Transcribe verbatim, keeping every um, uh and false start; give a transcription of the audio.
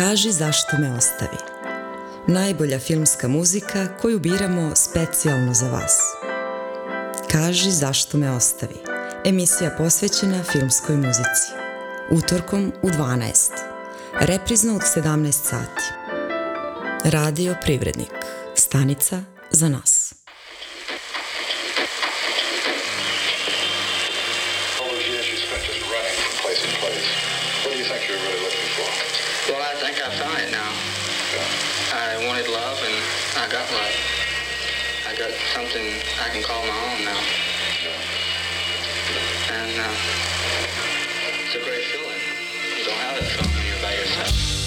Kaži zašto me ostavi. Najbolja filmska muzika koju biramo specijalno za vas. Kaži zašto me ostavi. Emisija posvećena filmskoj muzici. Utorkom u dvanaest. Reprizno od sedamnaest sati. Radio Privrednik. Stanica za nas. I wanted love and I got love. I got something I can call my own now. And uh, it's a great feeling. You don't have that feeling when you're by yourself.